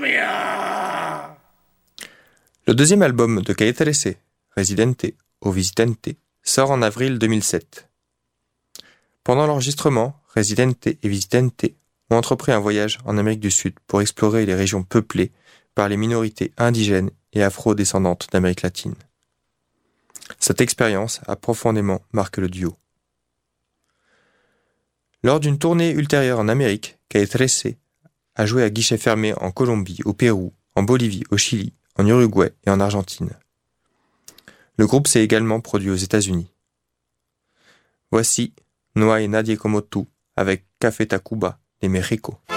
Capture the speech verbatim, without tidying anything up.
cumbia. Le deuxième album de Calle trece, Residente o Visitante, sort en avril deux mille sept. Pendant l'enregistrement, Residente et Visitante ont entrepris un voyage en Amérique du Sud pour explorer les régions peuplées par les minorités indigènes et afro-descendantes d'Amérique latine. Cette expérience a profondément marqué le duo. Lors d'une tournée ultérieure en Amérique, Calle trece a joué à guichet fermé en Colombie, au Pérou, en Bolivie, au Chili, en Uruguay et en Argentine. Le groupe s'est également produit aux États-Unis. Voici No hay nadie como tú avec Café Tacuba de Mexico.